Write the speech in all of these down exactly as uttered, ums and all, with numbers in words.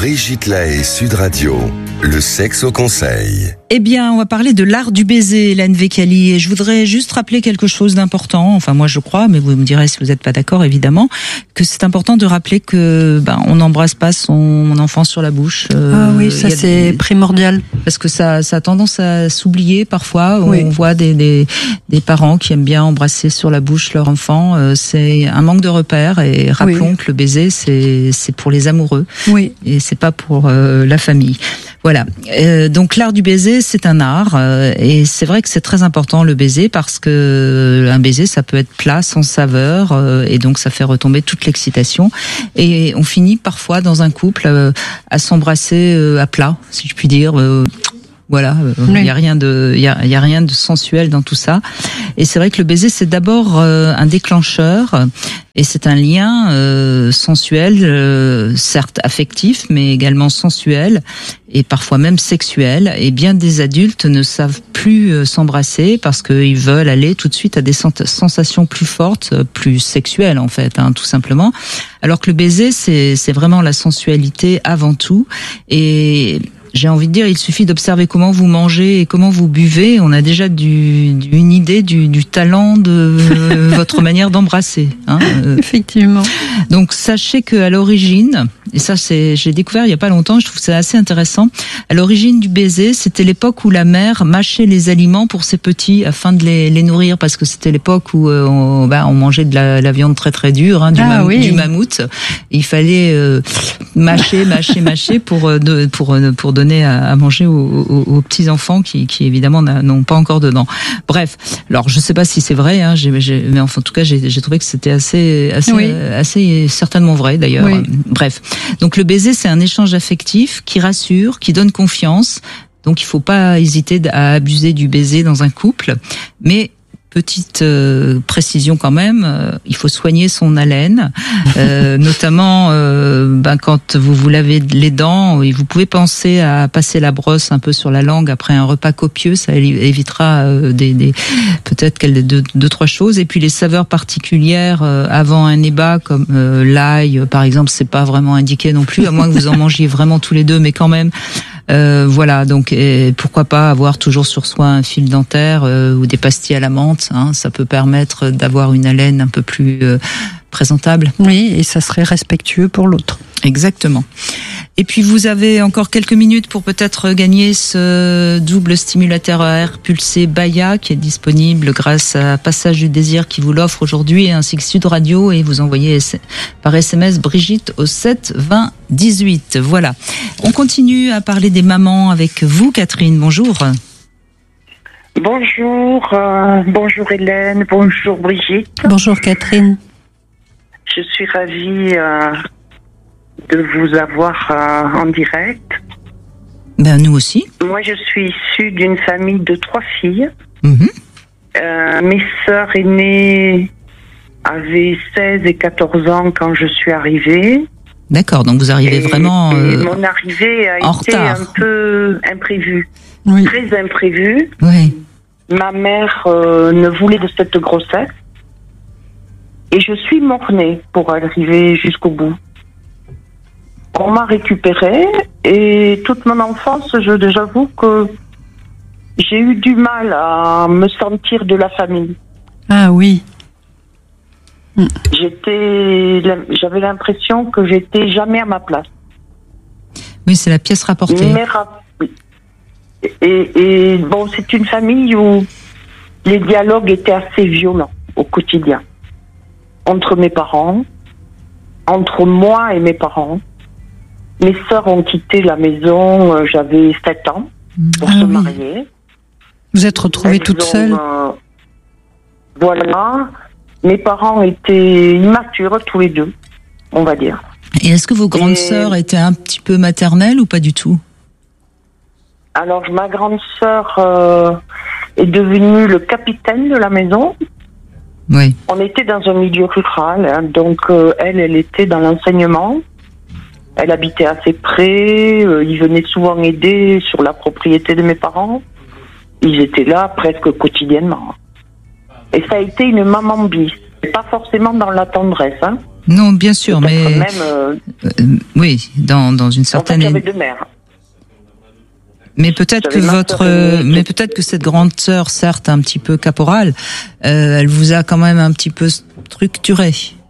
Brigitte Lahaie, Sud Radio, le sexe au conseil. Eh bien, on va parler de l'art du baiser, Hélène Vécali, et je voudrais juste rappeler quelque chose d'important, enfin moi je crois, mais vous me direz si vous n'êtes pas d'accord évidemment, que c'est important de rappeler que ben, on n'embrasse pas son enfant sur la bouche. Euh, ah oui, ça c'est des... primordial. Parce que ça, ça a tendance à s'oublier parfois, oui. On voit des, des, des parents qui aiment bien embrasser sur la bouche leur enfant, euh, c'est un manque de repères, et rappelons oui. que le baiser c'est, c'est pour les amoureux, oui. et c'est pas pour euh, la famille. Voilà, euh, donc l'art du baiser c'est un art, euh, et c'est vrai que c'est très important le baiser parce que un baiser ça peut être plat, sans saveur, euh, et donc ça fait retomber toute l'excitation, et on finit parfois dans un couple euh, à s'embrasser euh, à plat, si je puis dire. Euh, Voilà, il oui. y a rien de, il y a, y a rien de sensuel dans tout ça. Et c'est vrai que le baiser c'est d'abord euh, un déclencheur, et c'est un lien euh, sensuel, euh, certes affectif, mais également sensuel et parfois même sexuel. Et bien des adultes ne savent plus euh, s'embrasser parce qu'ils veulent aller tout de suite à des sensations plus fortes, plus sexuelles en fait, hein, tout simplement. Alors que le baiser c'est, c'est vraiment la sensualité avant tout. Et j'ai envie de dire, il suffit d'observer comment vous mangez et comment vous buvez. On a déjà du, du, une idée du, du talent de euh, votre manière d'embrasser. Hein. Effectivement. Donc sachez que à l'origine, et ça c'est, j'ai découvert il y a pas longtemps, je trouve ça assez intéressant. À l'origine du baiser, c'était l'époque où la mère mâchait les aliments pour ses petits afin de les, les nourrir, parce que c'était l'époque où euh, on, bah, on mangeait de la, la viande très très dure, hein, du, ah, mam- oui. du mammouth. Et il fallait euh, mâcher, mâcher, mâcher pour euh, de, pour euh, pour donner à manger aux, aux, aux petits enfants qui, qui évidemment n'ont pas encore de dents. Bref, alors je sais pas si c'est vrai, hein, j'ai, j'ai, mais enfin, en tout cas j'ai, j'ai trouvé que c'était assez, assez, oui. assez certainement vrai d'ailleurs. Oui. Bref, donc le baiser c'est un échange affectif qui rassure, qui donne confiance. Donc il faut pas hésiter à abuser du baiser dans un couple, mais petite euh, précision quand même, euh, il faut soigner son haleine, euh, notamment euh, ben, quand vous vous lavez les dents, et vous pouvez penser à passer la brosse un peu sur la langue après un repas copieux, ça évitera euh, des, des peut-être quelques deux, deux trois choses. Et puis les saveurs particulières euh, avant un ébat comme euh, l'ail par exemple, c'est pas vraiment indiqué non plus, à moins que vous en mangiez vraiment tous les deux, mais quand même. Euh, voilà, donc et pourquoi pas avoir toujours sur soi un fil dentaire euh, ou des pastilles à la menthe, hein, ça peut permettre d'avoir une haleine un peu plus euh, présentable. Oui, et ça serait respectueux pour l'autre. Exactement. Et puis vous avez encore quelques minutes pour peut-être gagner ce double stimulateur à air pulsé Baya qui est disponible grâce à Passage du Désir qui vous l'offre aujourd'hui, ainsi que Sud Radio, et vous envoyez par S M S Brigitte au sept vingt dix-huit. Voilà. On continue à parler des mamans avec vous, Catherine. Bonjour. Bonjour, euh, bonjour Hélène, bonjour Brigitte. Bonjour Catherine. Je suis ravie euh, de vous avoir euh, en direct. Ben nous aussi. Moi, je suis issue d'une famille de trois filles. Mmh. Euh, mes sœurs aînées avaient seize et quatorze ans quand je suis arrivée. D'accord, donc vous arrivez et, vraiment euh, et mon arrivée a en été retard. un peu imprévue. Oui. Très imprévue. Oui. Ma mère euh, ne voulait de cette grossesse. Et je suis mornée pour arriver jusqu'au bout. On m'a récupérée et toute mon enfance, je, j'avoue que j'ai eu du mal à me sentir de la famille. Ah oui. J'étais, j'avais l'impression que j'étais jamais à ma place. Oui, c'est la pièce rapportée. Mais, et, et bon, c'est une famille où les dialogues étaient assez violents au quotidien. Entre mes parents, entre moi et mes parents. Mes sœurs ont quitté la maison, euh, j'avais sept ans, pour ah se oui. marier. Vous êtes retrouvée Elles toute ont, seule euh, Voilà. Mes parents étaient immatures, tous les deux, on va dire. Et est-ce que vos grandes et... sœurs étaient un petit peu maternelles ou pas du tout ? Alors, ma grande sœur euh, est devenue le capitaine de la maison. Oui. On était dans un milieu rural, hein, donc euh, elle, elle était dans l'enseignement. Elle habitait assez près, euh, ils venaient souvent aider sur la propriété de mes parents. Ils étaient là presque quotidiennement. Et ça a été une maman bis, pas forcément dans la tendresse, hein. Non, bien sûr, Peut-être mais même, euh, euh, oui, dans dans une en fait, certaine. j'avais deux mères. Mais peut-être que J'avais ma votre, sœur aînée qui- mais peut-être que cette grande sœur, certes un petit peu caporale, euh, elle vous a quand même un petit peu structuré.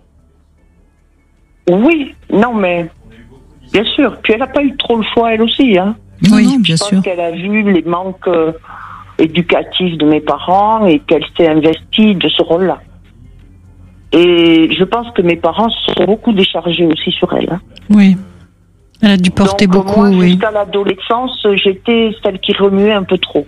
Oui, non, mais bien sûr. Puis elle n'a pas eu trop le choix, elle aussi. Hein. Non, Oui, non, bien Je pense sûr. qu'elle a vu les manques euh, éducatifs de mes parents et qu'elle s'est investie de ce rôle-là. Et je pense que mes parents se sont beaucoup déchargés aussi sur elle. Hein. Oui. Elle a dû porter Donc, beaucoup, moi, oui. jusqu'à l'adolescence, j'étais celle qui remuait un peu trop.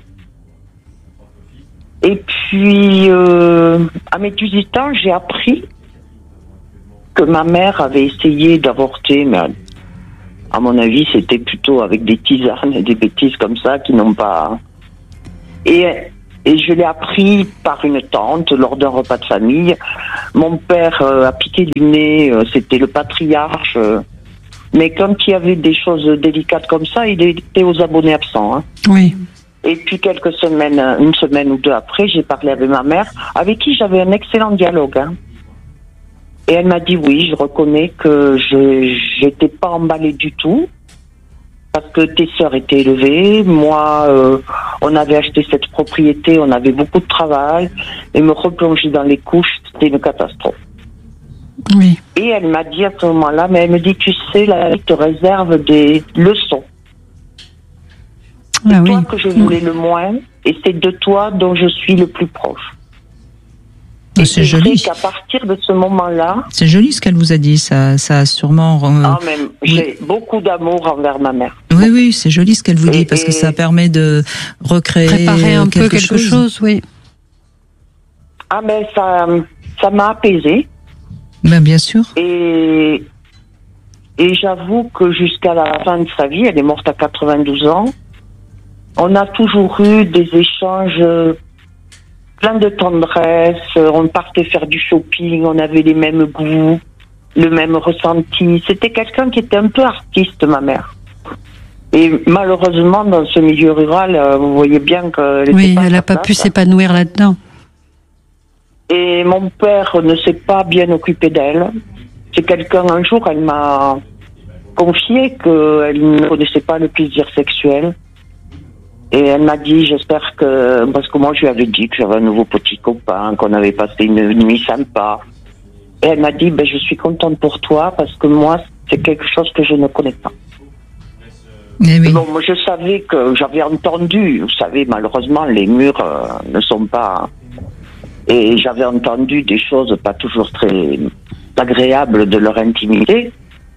Et puis, euh, à mes dix-huit ans, j'ai appris que ma mère avait essayé d'avorter, mais à, à mon avis, c'était plutôt avec des tisanes et des bêtises comme ça qui n'ont pas... Et, et je l'ai appris par une tante lors d'un repas de famille. Mon père euh, a piqué du nez, euh, c'était le patriarche... Euh, mais quand il y avait des choses délicates comme ça, il était aux abonnés absents. Hein. Oui. Et puis quelques semaines, une semaine ou deux après, j'ai parlé avec ma mère, avec qui j'avais un excellent dialogue. Hein. Et elle m'a dit oui, je reconnais que je n'étais pas emballée du tout, parce que tes sœurs étaient élevées, moi, euh, on avait acheté cette propriété, on avait beaucoup de travail, et me replonger dans les couches, c'était une catastrophe. Oui. Et elle m'a dit à ce moment-là, mais elle me dit, tu sais, la vie te réserve des leçons. C'est Ah toi oui. que je voulais le moins, et c'est de toi dont je suis le plus proche. Oh, Et c'est vrai joli. qu'à partir de ce moment-là, C'est joli ce qu'elle vous a dit. Ça, ça a sûrement. euh, ah, même, j'ai beaucoup d'amour envers ma mère. Oui, oui, c'est joli ce qu'elle vous dit Et- parce que et- ça permet de recréer Préparer un quelque peu quelque chose, chose. oui. Ah, mais ça, ça m'a apaisée. Ben, bien sûr. Et, et j'avoue que jusqu'à la fin de sa vie, elle est morte à quatre-vingt-douze ans, on a toujours eu des échanges euh, pleins de tendresse. Euh, On partait faire du shopping, on avait les mêmes goûts, le même ressenti. C'était quelqu'un qui était un peu artiste, ma mère. Et malheureusement, dans ce milieu rural, euh, vous voyez bien qu'elle Oui, était pas à elle sa n'a pas place, pu hein. s'épanouir là-dedans. Et mon père ne s'est pas bien occupé d'elle. C'est quelqu'un, un jour, elle m'a confié qu'elle ne connaissait pas le plaisir sexuel. Et elle m'a dit, j'espère que... Parce que moi, je lui avais dit que j'avais un nouveau petit copain, qu'on avait passé une nuit sympa. Et elle m'a dit, ben, je suis contente pour toi, parce que moi, c'est quelque chose que je ne connais pas. Eh oui. Bon, moi, je savais que j'avais entendu, vous savez, malheureusement, les murs euh, ne sont pas... Et j'avais entendu des choses pas toujours très agréables de leur intimité.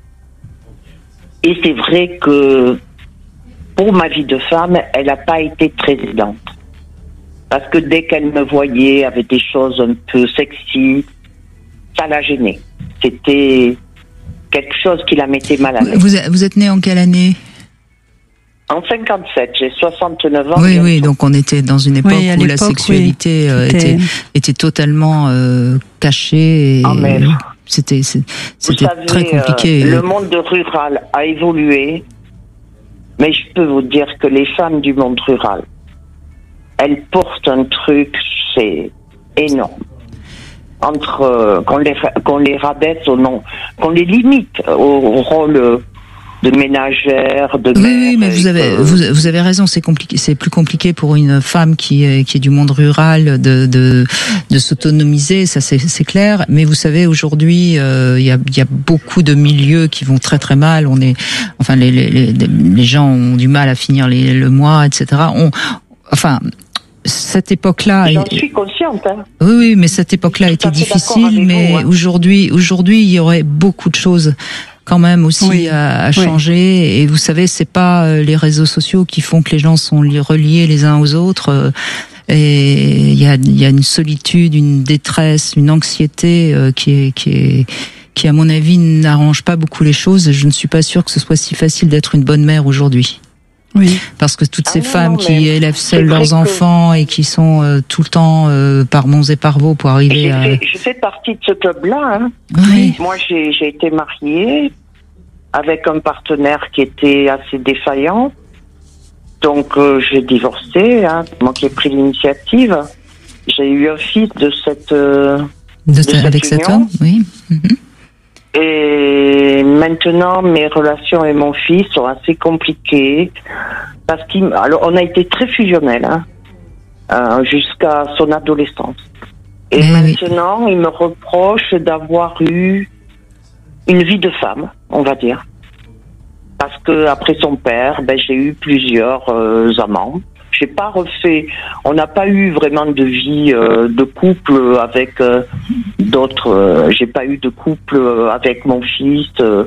Et c'est vrai que pour ma vie de femme, elle n'a pas été très aidante. Parce que dès qu'elle me voyait avec des choses un peu sexy, ça la gênait. C'était quelque chose qui la mettait mal à l'aise. Vous, vous êtes né en quelle année? En cinquante-sept, j'ai soixante-neuf ans. Oui, bientôt. oui, donc on était dans une époque Oui, à où la l'époque, sexualité oui, euh, c'était- était, était totalement euh, cachée. Et Ah, mais- c'était c'est- Vous c'était savez, très compliqué. euh, le monde rural a évolué, mais je peux vous dire que les femmes du monde rural, elles portent un truc, c'est énorme. Entre euh, qu'on les qu'on les rabaisse au nom, qu'on les limite au, au rôle euh, de ménagère, de Oui, mère. oui, mais vous et avez, que- vous, vous avez raison, c'est compliqué, c'est plus compliqué pour une femme qui est, qui est du monde rural de, de, de s'autonomiser, ça c'est, c'est clair. Mais vous savez, aujourd'hui, euh, il y a, il y a beaucoup de milieux qui vont très très mal. On est, enfin, les, les, les, les gens ont du mal à finir les, le mois, et cetera. On, enfin, cette époque-là. J'en est- suis consciente. Hein. Oui, oui, mais cette époque-là Je suis était tout à fait d'accord difficile, avec mais vous, hein. aujourd'hui, aujourd'hui, il y aurait beaucoup de choses quand même aussi Oui. à, à Oui. changer. Et vous savez, c'est pas euh, les réseaux sociaux qui font que les gens sont li- reliés les uns aux autres. euh, Et il y a, il y a une solitude, une détresse, une anxiété euh, qui est, qui est, qui à mon avis n'arrange pas beaucoup les choses. Je ne suis pas sûre que ce soit si facile d'être une bonne mère aujourd'hui. Oui. Parce que toutes Ah ces non, femmes non, qui mais élèvent c'est seules vrai leurs que- enfants et qui sont euh, tout le temps euh, par monts et par vaux pour arriver J'ai à... fait, je fais partie de ce club-là. Hein. Oui. Moi, j'ai j'ai été mariée avec un partenaire qui était assez défaillant. Donc, euh, j'ai divorcé, hein, moi qui ai pris l'initiative. J'ai eu un fils de cette... euh, De de ce- cette avec cet union. homme, oui. Mhm. Et maintenant, mes relations avec mon fils sont assez compliquées parce qu'il, alors, on a été très fusionnels, hein, euh, jusqu'à son adolescence. Et Eh maintenant, oui. il me reproche d'avoir eu une vie de femme, on va dire. Parce que après son père, ben, j'ai eu plusieurs euh, amants. J'ai pas refait. On n'a pas eu vraiment de vie euh, de couple avec euh, d'autres. Euh, j'ai pas eu de couple avec mon fils euh,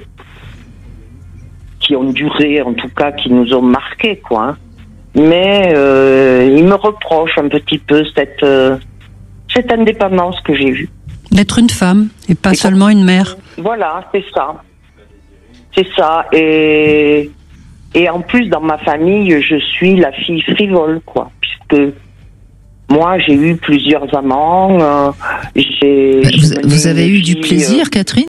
qui ont duré, en tout cas, qui nous ont marqué, quoi. Hein. Mais euh, il me reproche un petit peu cette euh, cette indépendance que j'ai eue. D'être une femme et pas et seulement une mère. Voilà, c'est ça. C'est ça. Et Et en plus, dans ma famille, je suis la fille frivole, quoi. Puisque moi, j'ai eu plusieurs amants. Euh, j'ai, vous, vous avez eu fille, du plaisir, euh... Catherine?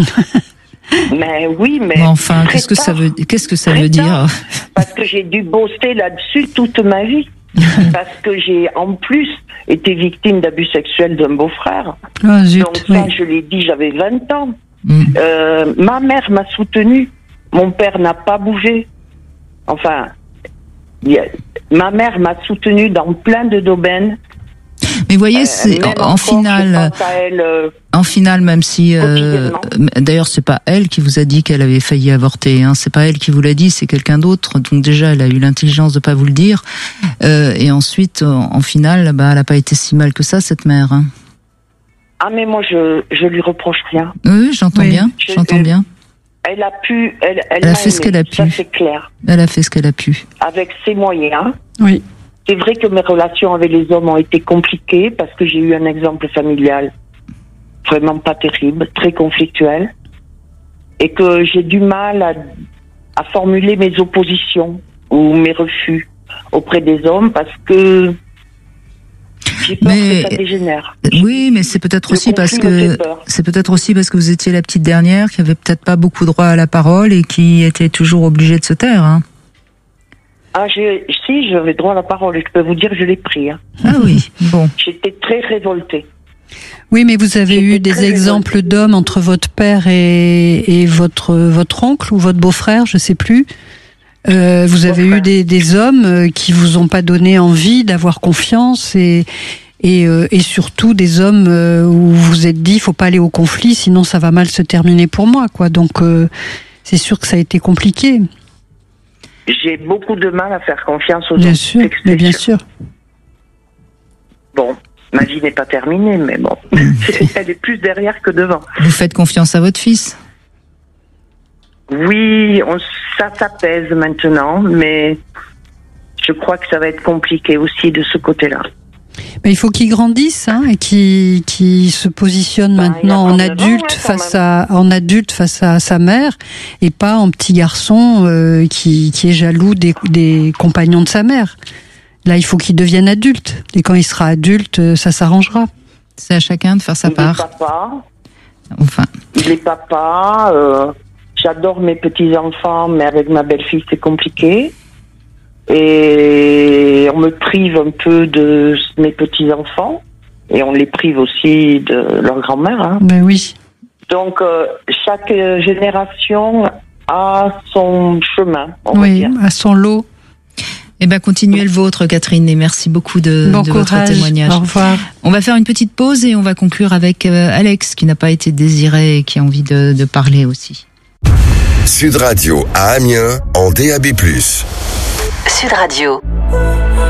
Mais oui, mais. mais enfin, qu'est-ce que, ça veut, qu'est-ce que ça veut dire? Parce que j'ai dû bosser là-dessus toute ma vie. Parce que j'ai, en plus, été victime d'abus sexuels d'un beau-frère. Oh, zut, Donc, ça, oui. je l'ai dit, j'avais vingt ans. Mm. Euh, ma mère m'a soutenue. Mon père n'a pas bougé. Enfin, a, ma mère m'a soutenue dans plein de domaines. Mais voyez, c'est, euh, en, en finale, elle, euh, en finale, même si, euh, d'ailleurs, c'est pas elle qui vous a dit qu'elle avait failli avorter, hein, c'est pas elle qui vous l'a dit, c'est quelqu'un d'autre. Donc déjà, elle a eu l'intelligence de pas vous le dire. Euh, et ensuite, en, en finale, bah, elle a pas été si mal que ça, cette mère. Hein. Ah, mais moi, je, je lui reproche rien. Oui, j'entends oui. bien, je, j'entends je, bien. Elle a pu, elle, elle, elle a m'a fait ce aimé, qu'elle a pu. Ça, c'est clair. Elle a fait ce qu'elle a pu. Avec ses moyens. Oui. C'est vrai que mes relations avec les hommes ont été compliquées parce que j'ai eu un exemple familial vraiment pas terrible, très conflictuel, et que j'ai du mal à, à formuler mes oppositions ou mes refus auprès des hommes parce que j'ai peur mais, que ça dégénère. Oui, mais c'est peut-être Le aussi parce que c'est peut-être aussi parce que vous étiez la petite dernière qui avait peut-être pas beaucoup droit à la parole et qui était toujours obligée de se taire. Hein. Ah, j'ai, si, j'avais droit à la parole, et je peux vous dire, je l'ai pris. Hein. Ah oui, bon. J'étais très révoltée. Oui, mais vous avez J'étais eu des exemples révoltée. d'hommes entre votre père et, et votre, votre oncle ou votre beau-frère, je sais plus. Euh, vous avez beau-frère. eu des, des hommes qui vous ont pas donné envie d'avoir confiance et, et, euh, et surtout des hommes où vous vous êtes dit, faut pas aller au conflit, sinon ça va mal se terminer pour moi, quoi. Donc, euh, c'est sûr que ça a été compliqué. J'ai beaucoup de mal à faire confiance aux bien hommes. Sûr, mais bien sûr. Bon, ma vie n'est pas terminée, mais bon, elle est plus derrière que devant. Vous faites confiance à votre fils? Oui, on, ça s'apaise maintenant, mais je crois que ça va être compliqué aussi de ce côté-là. Mais il faut qu'il grandisse, hein, et qu'il, qu'il se positionne bah, maintenant en adulte, ans, ouais, face à, en adulte face à sa mère, et pas en petit garçon euh, qui, qui est jaloux des, des compagnons de sa mère. Là, il faut qu'il devienne adulte. Et quand il sera adulte, ça s'arrangera. C'est à chacun de faire sa il part. Il est papa. Enfin. Il est papa. Euh, j'adore mes petits-enfants, mais avec ma belle-fille, c'est compliqué. Et on me prive un peu de mes petits-enfants et on les prive aussi de leur grand-mère. Hein. Ben oui. Donc, euh, chaque génération a son chemin, on oui, va dire. a son lot. Eh ben, continuez le vôtre, Catherine, et merci beaucoup de, bon de courage, votre témoignage. Au revoir. On va faire une petite pause et on va conclure avec euh, Alex, qui n'a pas été désiré et qui a envie de, de parler aussi. Sud Radio à Amiens en D A B plus. Sud Radio.